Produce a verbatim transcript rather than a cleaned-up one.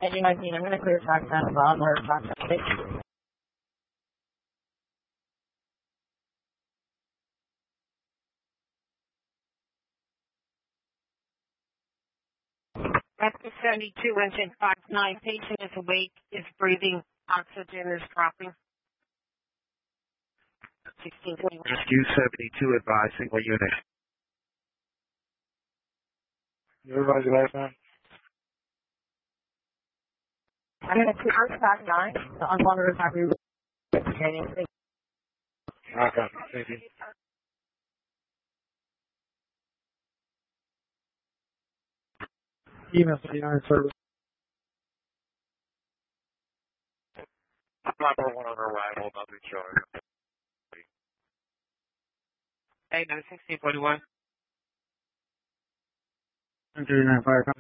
Engine nineteen, I'm going to clear track down the bottom or track down. Rescue seventy-two, engine five nine, patient is awake, is breathing, oxygen is dropping. sixteen twenty-one. Rescue seventy-two, advise single unit. You advise your last name? I'm going to clear track nine, the unwanted recovery training. Okay, thank you. Email seventy-nine service. Number one on arrival, nothing charge. Hey, no, sixteen forty-one. three nine five.